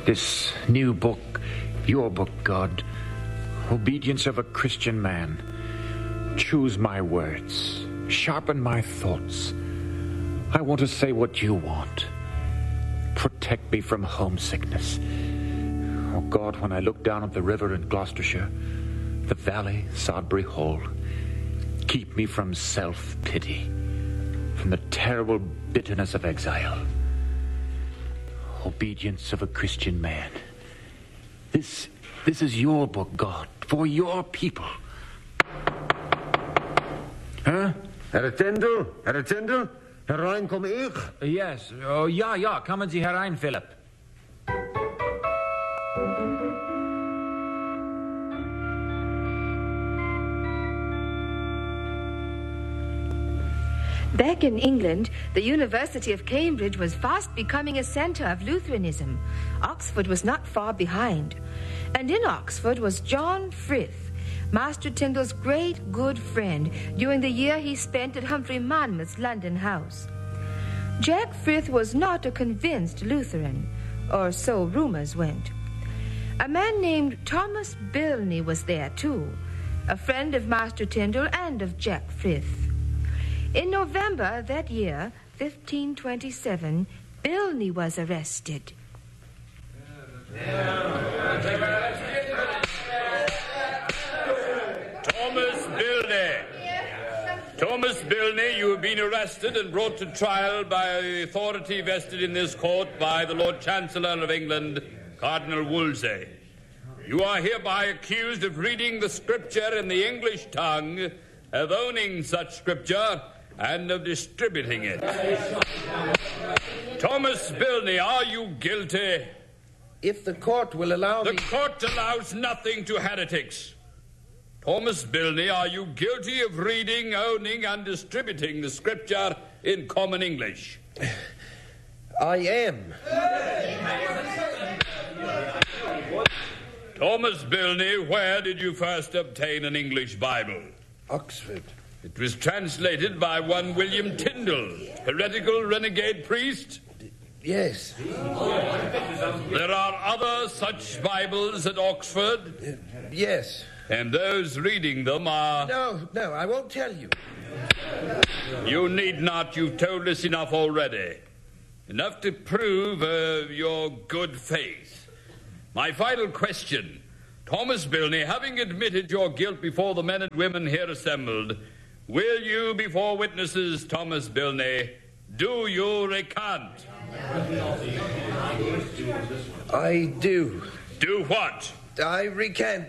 This new book, your book, God, obedience of a Christian man. Choose my words, sharpen my thoughts. I want to say what you want. Protect me from homesickness. Oh God, when I look down at the river in Gloucestershire, the valley, Sodbury Hall, keep me from self-pity, from the terrible bitterness of exile. Obedience of a Christian man. This is your book, God, for your people. Huh? Herr Tindall, herein komme ich. Yes. Oh, ja, kommen Sie herein, Philip. Back in England, the University of Cambridge was fast becoming a center of Lutheranism. Oxford was not far behind. And in Oxford was John Frith, Master Tyndall's great good friend during the year he spent at Humphrey Monmouth's London house. Jack Frith was not a convinced Lutheran, or so rumors went. A man named Thomas Bilney was there too, a friend of Master Tyndall and of Jack Frith. In November that year, 1527, Bilney was arrested. Thomas Bilney, you have been arrested and brought to trial by authority vested in this court by the Lord Chancellor of England, Cardinal Wolsey. You are hereby accused of reading the Scripture in the English tongue, of owning such Scripture, and of distributing it. Thomas Bilney, are you guilty? If the court will allow me... The court allows nothing to heretics. Thomas Bilney, are you guilty of reading, owning, and distributing the Scripture in common English? I am. Thomas Bilney, where did you first obtain an English Bible? Oxford. It was translated by one William Tyndall, heretical renegade priest? Yes. There are other such Bibles at Oxford? Yes. And those reading them are... No, I won't tell you. You need not. You've told us enough already. Enough to prove your good faith. My final question. Thomas Bilney, having admitted your guilt before the men and women here assembled, will you, before witnesses, Thomas Bilney, do you recant? I do. Do what? I recant.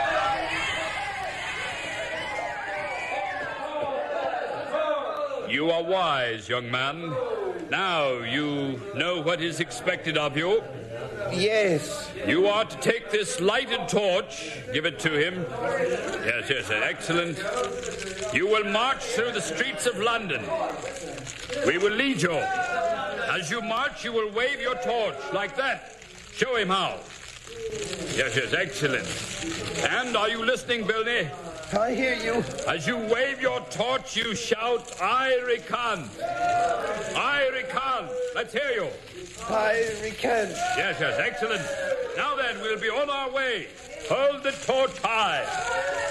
You are wise, young man. Now you know what is expected of you. Yes. You are to take this lighted torch, give it to him. Yes, excellent. You will march through the streets of London. We will lead you. As you march, you will wave your torch like that. Show him how. Yes, excellent. And are you listening, Bilney? I hear you. As you wave your torch, you shout, I recant. I recant. Let's hear you. I recant. Yes, excellent. Now then, we'll be on our way. Hold the torch high.